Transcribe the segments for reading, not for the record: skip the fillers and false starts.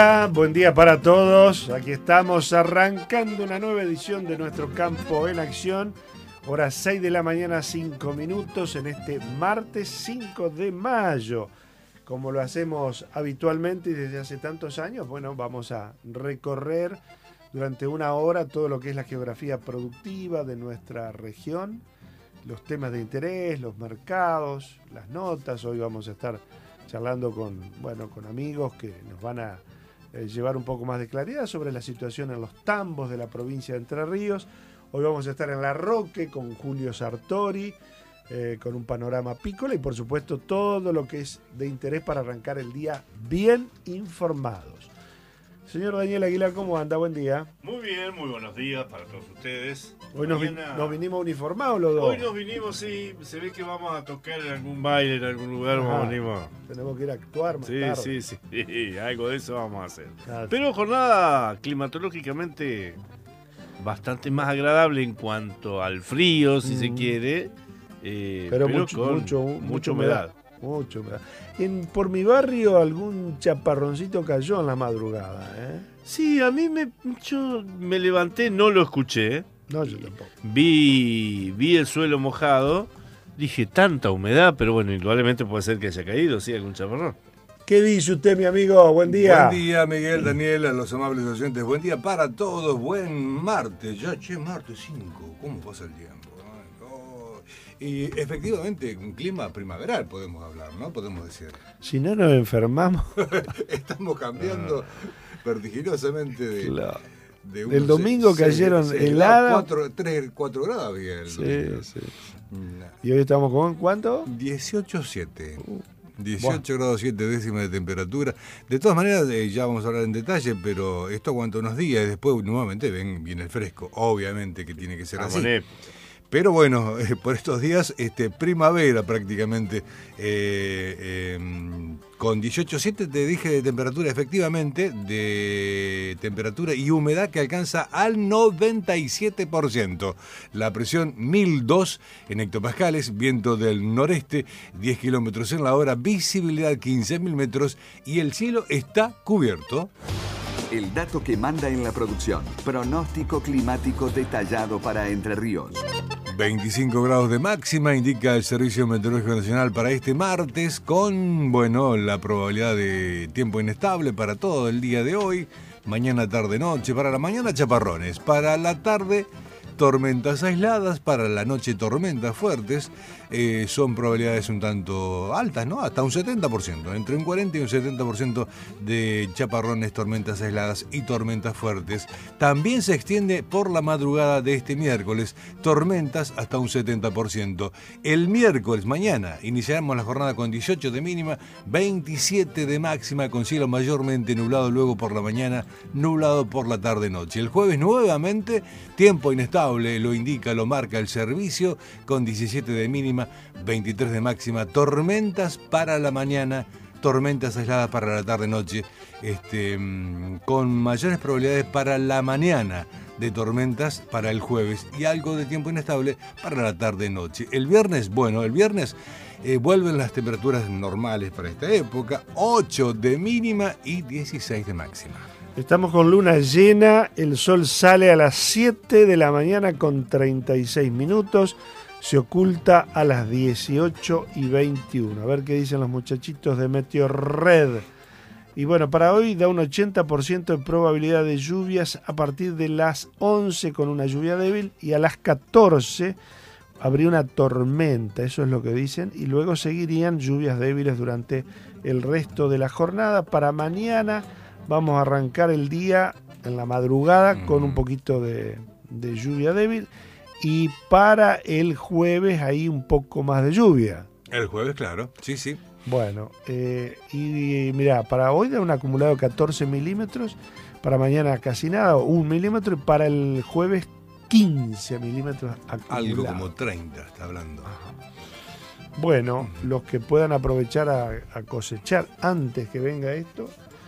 Buen día para todos. Aquí estamos arrancando una nueva edición de nuestro Campo en Acción. Hora 6 de la mañana, 5 minutos en este martes 5 de mayo. Como lo hacemos habitualmente y desde hace tantos años, bueno, vamos a recorrer durante una hora todo lo que es la geografía productiva de nuestra región, los temas de interés, los mercados, las notas. Hoy vamos a estar charlando con amigos que nos van a llevar un poco más de claridad sobre la situación en los tambos de la provincia de Entre Ríos. Hoy vamos a estar en La Roque con Julio Sartori, con un panorama pícola y por supuesto todo lo que es de interés para arrancar el día bien informados. Señor Daniel Aguilar, ¿cómo anda? Buen día. Muy bien, muy buenos días para todos ustedes. Hoy nos vinimos uniformados los dos. Hoy nos vinimos, sí, se ve que vamos a tocar en algún baile, en algún lugar. Tenemos que ir a actuar más tarde. Sí, algo de eso vamos a hacer. Ah, pero jornada climatológicamente bastante más agradable en cuanto al frío, si se quiere, pero con mucha humedad. Mucho humedad. Por mi barrio algún chaparroncito cayó en la madrugada, ¿eh? Sí, a mí yo me levanté, no lo escuché. No, yo tampoco. Vi el suelo mojado, dije tanta humedad, pero bueno, indudablemente puede ser que haya caído, sí, algún chaparrón. ¿Qué dice usted, mi amigo? Buen día. Buen día, Miguel, Daniel, a los amables oyentes. Buen día para todos. Buen martes. Ya, martes 5. ¿Cómo pasa el tiempo? Y efectivamente, un clima primaveral podemos hablar, ¿no? Podemos decir. Si no nos enfermamos. Estamos cambiando vertiginosamente de... Claro. Del domingo cayeron heladas. 4 grados había el domingo. Sí. ¿Y hoy estamos con cuánto? 18,7. 18 grados 7 décimas de temperatura. De todas maneras, ya vamos a hablar en detalle, pero esto aguanta unos días y después nuevamente viene el fresco. Obviamente que tiene que ser así. Pero bueno, por estos días, primavera prácticamente, con 18,7 te dije de temperatura, efectivamente, de temperatura y humedad que alcanza al 97%. La presión 1002 en hectopascales, viento del noreste, 10 kilómetros en la hora, visibilidad 15.000 metros y el cielo está cubierto. El dato que manda en la producción. Pronóstico climático detallado para Entre Ríos. 25 grados de máxima indica el Servicio Meteorológico Nacional para este martes, con, la probabilidad de tiempo inestable para todo el día de hoy. Mañana, tarde, noche. Para la mañana, chaparrones. Para la tarde, tormentas aisladas. Para la noche, tormentas fuertes. Son probabilidades un tanto altas, ¿no? Hasta un 70%. Entre un 40 y un 70% de chaparrones, tormentas aisladas y tormentas fuertes. También se extiende por la madrugada de este miércoles. Tormentas hasta un 70%. El miércoles, mañana, iniciaremos la jornada con 18 de mínima, 27 de máxima, con cielo mayormente nublado luego por la mañana, nublado por la tarde-noche. El jueves nuevamente, tiempo inestable, lo indica, lo marca el servicio, con 17 de mínima, 23 de máxima, tormentas para la mañana, tormentas aisladas para la tarde-noche, con mayores probabilidades para la mañana de tormentas para el jueves y algo de tiempo inestable para la tarde-noche. El viernes, vuelven las temperaturas normales para esta época, 8 de mínima y 16 de máxima. Estamos con luna llena, el sol sale a las 7 de la mañana con 36 minutos. Se oculta a las 18:21. A ver qué dicen los muchachitos de Meteorred. Y bueno, para hoy da un 80% de probabilidad de lluvias a partir de las 11 con una lluvia débil y a las 14 habría una tormenta, eso es lo que dicen, y luego seguirían lluvias débiles durante el resto de la jornada. Para mañana vamos a arrancar el día en la madrugada con un poquito de lluvia débil. Y para el jueves hay un poco más de lluvia. El jueves, claro, sí. Bueno, y mirá, para hoy da un acumulado de 14 milímetros, para mañana casi nada, 1 milímetro, y para el jueves 15 milímetros acumulado. Algo como 30 está hablando. Ajá. Bueno, los que puedan aprovechar a cosechar antes que venga esto,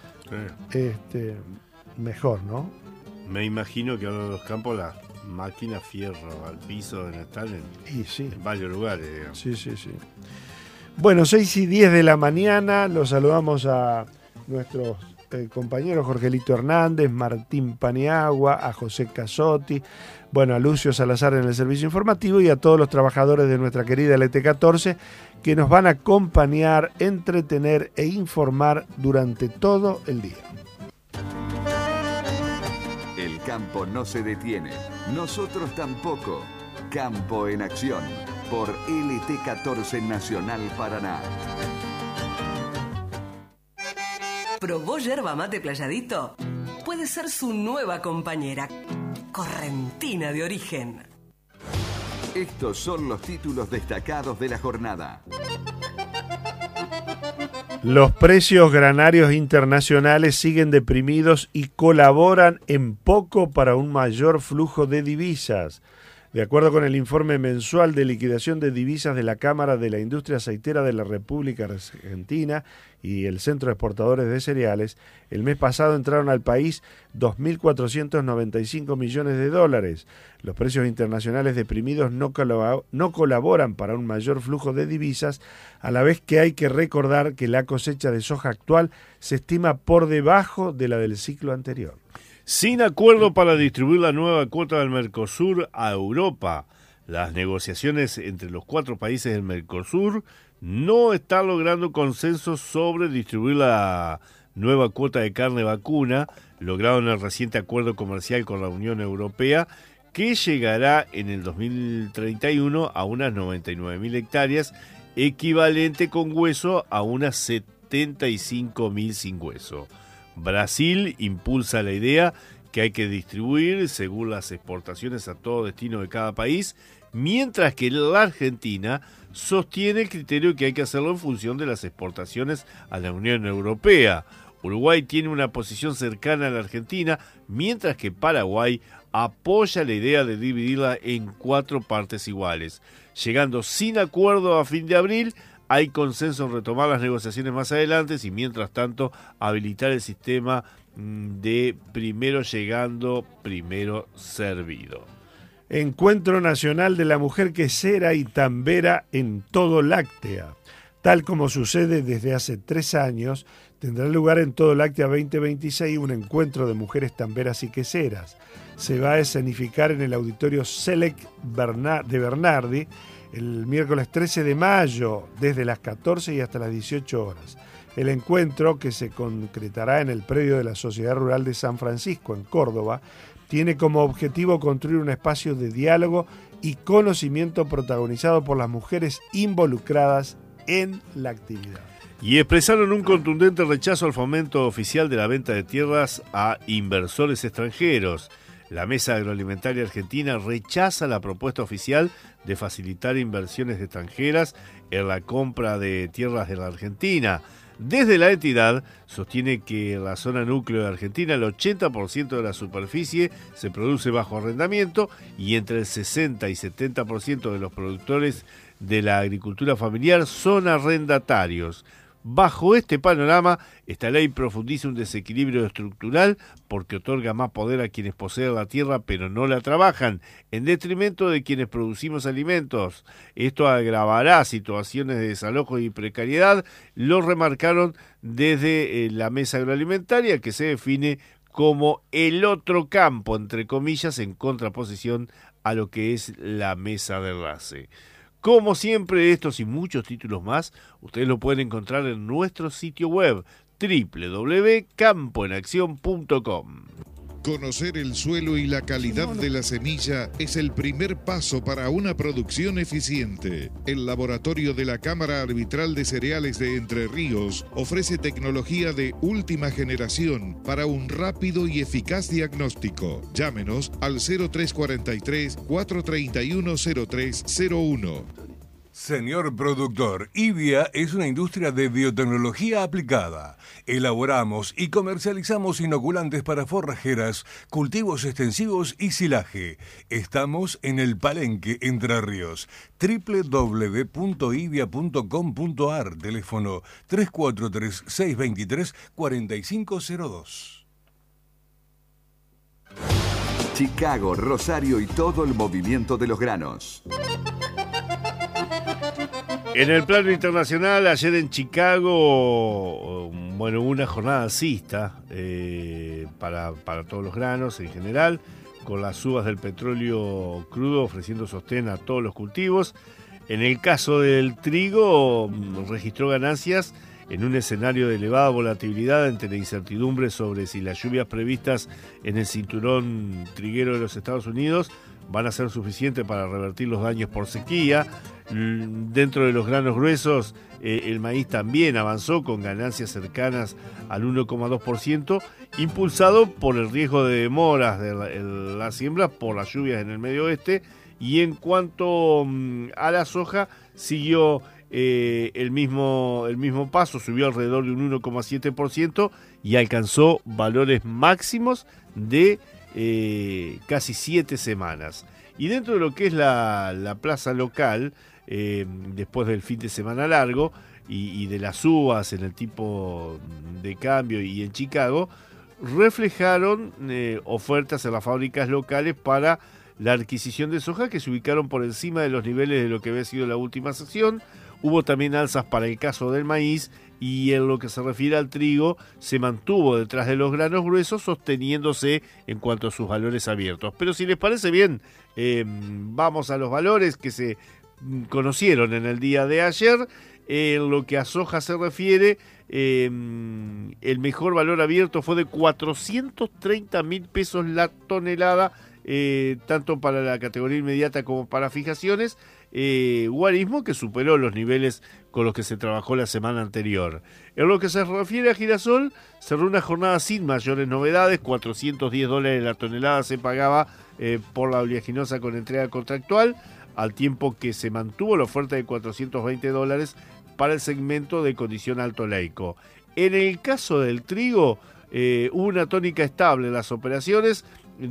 mejor, ¿no? Me imagino que ahora en los campos las máquinas fierro al piso deben estar en varios lugares, digamos. Sí. Bueno, 6:10 de la mañana, los saludamos a nuestros compañeros Jorgelito Hernández, Martín Paniagua, a José Casotti, bueno, a Lucio Salazar en el servicio informativo y a todos los trabajadores de nuestra querida LT14 que nos van a acompañar, entretener e informar durante todo el día. El campo no se detiene, nosotros tampoco. Campo en Acción, por LT14 Nacional Paraná. ¿Probó yerba mate Playadito? Puede ser su nueva compañera, correntina de origen. Estos son los títulos destacados de la jornada. Los precios granarios internacionales siguen deprimidos y colaboran en poco para un mayor flujo de divisas. De acuerdo con el informe mensual de liquidación de divisas de la Cámara de la Industria Aceitera de la República Argentina y el Centro de Exportadores de Cereales, el mes pasado entraron al país 2.495 millones de dólares. Los precios internacionales deprimidos no colaboran para un mayor flujo de divisas, a la vez que hay que recordar que la cosecha de soja actual se estima por debajo de la del ciclo anterior. Sin acuerdo para distribuir la nueva cuota del Mercosur a Europa, las negociaciones entre los 4 países del Mercosur no están logrando consenso sobre distribuir la nueva cuota de carne vacuna logrado en el reciente acuerdo comercial con la Unión Europea, que llegará en el 2031 a unas 99.000 hectáreas, equivalente con hueso a unas 75.000 sin hueso. Brasil impulsa la idea que hay que distribuir según las exportaciones a todo destino de cada país, mientras que la Argentina sostiene el criterio que hay que hacerlo en función de las exportaciones a la Unión Europea. Uruguay tiene una posición cercana a la Argentina, mientras que Paraguay apoya la idea de dividirla en 4 partes iguales. Llegando sin acuerdo a fin de abril, hay consenso en retomar las negociaciones más adelante y mientras tanto habilitar el sistema de primero llegando, primero servido. Encuentro Nacional de la Mujer Quesera y Tambera en Todo Láctea. Tal como sucede desde hace 3 años, tendrá lugar en Todo Láctea 2026 un encuentro de mujeres tamberas y queseras. Se va a escenificar en el auditorio Selec de Bernardi el miércoles 13 de mayo, desde las 14 y hasta las 18 horas. El encuentro, que se concretará en el predio de la Sociedad Rural de San Francisco, en Córdoba, tiene como objetivo construir un espacio de diálogo y conocimiento protagonizado por las mujeres involucradas en la actividad. Y expresaron un contundente rechazo al fomento oficial de la venta de tierras a inversores extranjeros. La Mesa Agroalimentaria Argentina rechaza la propuesta oficial de facilitar inversiones extranjeras en la compra de tierras de la Argentina. Desde la entidad sostiene que en la zona núcleo de Argentina el 80% de la superficie se produce bajo arrendamiento y entre el 60 y 70% de los productores de la agricultura familiar son arrendatarios. Bajo este panorama, esta ley profundiza un desequilibrio estructural porque otorga más poder a quienes poseen la tierra pero no la trabajan, en detrimento de quienes producimos alimentos. Esto agravará situaciones de desalojo y precariedad, lo remarcaron desde la Mesa Agroalimentaria, que se define como el otro campo, entre comillas, en contraposición a lo que es la Mesa de Enlace. Como siempre, estos y muchos títulos más, ustedes lo pueden encontrar en nuestro sitio web www.campoenaccion.com. Conocer el suelo y la calidad de la semilla es el primer paso para una producción eficiente. El laboratorio de la Cámara Arbitral de Cereales de Entre Ríos ofrece tecnología de última generación para un rápido y eficaz diagnóstico. Llámenos al 0343-431-0301. Señor productor, IBIA es una industria de biotecnología aplicada. Elaboramos y comercializamos inoculantes para forrajeras, cultivos extensivos y silaje. Estamos en el Palenque, Entre Ríos. www.ibia.com.ar, teléfono 343-623-4502. Chicago, Rosario y todo el movimiento de los granos. En el plano internacional, ayer en Chicago, una jornada alcista para todos los granos en general, con las subas del petróleo crudo ofreciendo sostén a todos los cultivos. En el caso del trigo, registró ganancias en un escenario de elevada volatilidad ante la incertidumbre sobre si las lluvias previstas en el cinturón triguero de los Estados Unidos van a ser suficientes para revertir los daños por sequía. Dentro de los granos gruesos, el maíz también avanzó con ganancias cercanas al 1,2%, impulsado por el riesgo de demoras de la siembra por las lluvias en el medio oeste. Y en cuanto a la soja, siguió el mismo paso, subió alrededor de un 1,7% y alcanzó valores máximos de casi 7 semanas. Y dentro de lo que es la plaza local, después del fin de semana largo y de las subas en el tipo de cambio y en Chicago, reflejaron ofertas en las fábricas locales para la adquisición de soja que se ubicaron por encima de los niveles de lo que había sido la última sesión. Hubo también alzas para el caso del maíz y en lo que se refiere al trigo se mantuvo detrás de los granos gruesos, sosteniéndose en cuanto a sus valores abiertos. Pero si les parece bien, vamos a los valores que se conocieron en el día de ayer. En lo que a soja se refiere, el mejor valor abierto fue de 430.000 pesos la tonelada, tanto para la categoría inmediata como para fijaciones. Guarismo que superó los niveles con los que se trabajó la semana anterior. En lo que se refiere a girasol, cerró una jornada sin mayores novedades. $410 la tonelada se pagaba por la oleaginosa con entrega contractual, al tiempo que se mantuvo la oferta de $420 para el segmento de condición alto oleico. En el caso del trigo, hubo una tónica estable en las operaciones.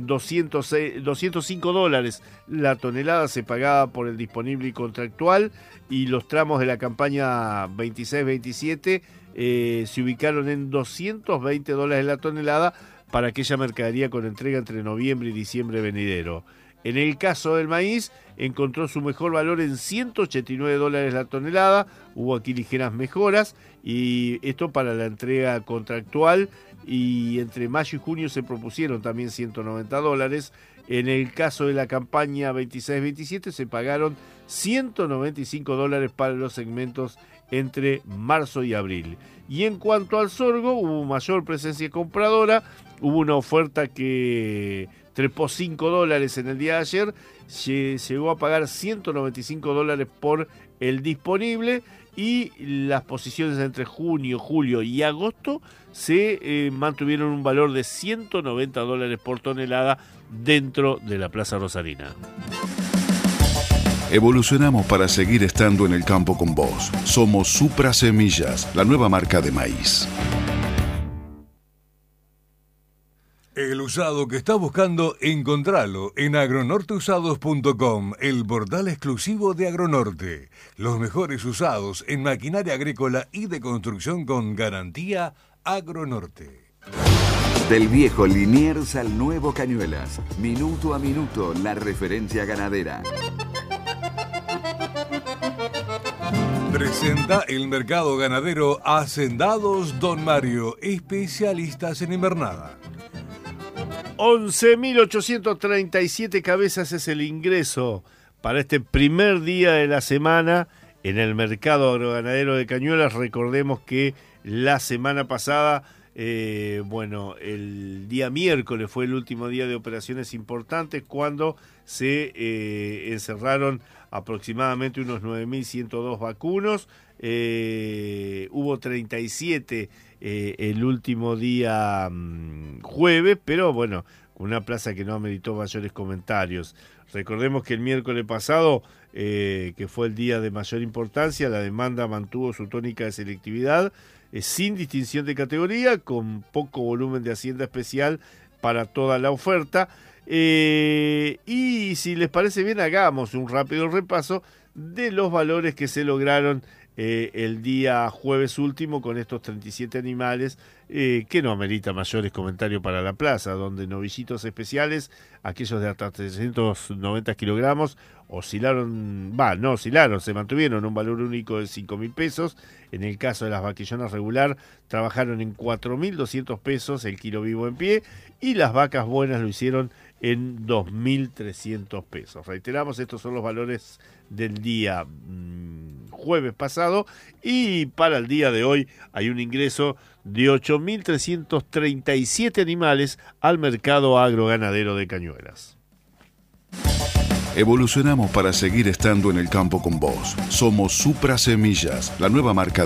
$205 la tonelada se pagaba por el disponible y contractual, y los tramos de la campaña 26-27 se ubicaron en $220 la tonelada para aquella mercadería con entrega entre noviembre y diciembre venidero. En el caso del maíz, encontró su mejor valor en $189 la tonelada. Hubo aquí ligeras mejoras, y esto para la entrega contractual, y entre mayo y junio se propusieron también $190. En el caso de la campaña 26-27 se pagaron $195 para los segmentos entre marzo y abril. Y en cuanto al sorgo, hubo mayor presencia compradora. Hubo una oferta que trepó $5 en el día de ayer, se llegó a pagar $195 por el disponible, y las posiciones entre junio, julio y agosto se mantuvieron un valor de $190 por tonelada dentro de la Plaza Rosarina. Evolucionamos para seguir estando en el campo con vos. Somos Supra Semillas, la nueva marca de maíz. El usado que está buscando, encontralo en agronorteusados.com, el portal exclusivo de Agronorte. Los mejores usados en maquinaria agrícola y de construcción con garantía Agronorte. Del viejo Liniers al nuevo Cañuelas. Minuto a minuto, la referencia ganadera. Presenta el mercado ganadero Hacendados Don Mario, especialistas en invernada. 11.837 cabezas es el ingreso para este primer día de la semana en el mercado agroganadero de Cañuelas. Recordemos que la semana pasada, el día miércoles fue el último día de operaciones importantes, cuando se encerraron aproximadamente unos 9.102 vacunos. Hubo 37 el último día jueves, pero bueno, una plaza que no ameritó mayores comentarios. Recordemos que el miércoles pasado, que fue el día de mayor importancia, la demanda mantuvo su tónica de selectividad, sin distinción de categoría, con poco volumen de hacienda especial para toda la oferta. Y si les parece bien, hagamos un rápido repaso de los valores que se lograron el día jueves último con estos 37 animales, que no amerita mayores comentarios para la plaza, donde novillitos especiales, aquellos de hasta 390 kilogramos, se mantuvieron un valor único de 5.000 pesos. En el caso de las vaquillonas regular, trabajaron en 4.200 pesos el kilo vivo en pie, y las vacas buenas lo hicieron en 2.300 pesos. Reiteramos, estos son los valores del día jueves pasado, y para el día de hoy hay un ingreso de 8.337 animales al mercado agroganadero de Cañuelas. Evolucionamos para seguir estando en el campo con vos. Somos Supra Semillas, la nueva marca